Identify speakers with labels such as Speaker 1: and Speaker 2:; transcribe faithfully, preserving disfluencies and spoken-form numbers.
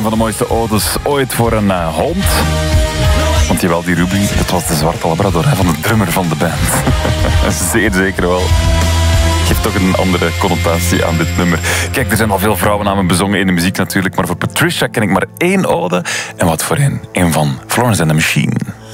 Speaker 1: van de mooiste odes ooit voor een uh, hond. Want jawel, die Ruby, dat was de zwarte labrador hè, van de drummer van de band. Zeer zeker wel. Geeft toch een andere connotatie aan dit nummer. Kijk, er zijn al veel vrouwennamen bezongen in de muziek natuurlijk, maar voor Patricia ken ik maar één ode. En wat voor één? Een van Florence and the Machine.